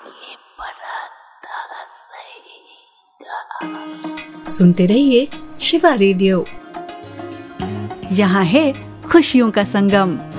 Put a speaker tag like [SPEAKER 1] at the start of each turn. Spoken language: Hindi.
[SPEAKER 1] ये बढ़ता रहेगा।
[SPEAKER 2] सुनते रहिए शिवा रेडियो, यहाँ है खुशियों का संगम।